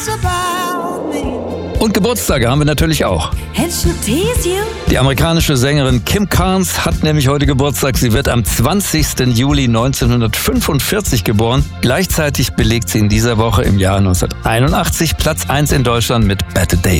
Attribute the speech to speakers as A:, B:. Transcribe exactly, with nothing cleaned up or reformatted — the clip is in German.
A: Und Geburtstage haben wir natürlich auch. Die amerikanische Sängerin Kim Carnes hat nämlich heute Geburtstag. Sie wird am zwanzigsten Juli neunzehnhundertfünfundvierzig geboren. Gleichzeitig belegt sie in dieser Woche im Jahr neunzehnhunderteinundachtzig Platz eins in Deutschland mit Better Days.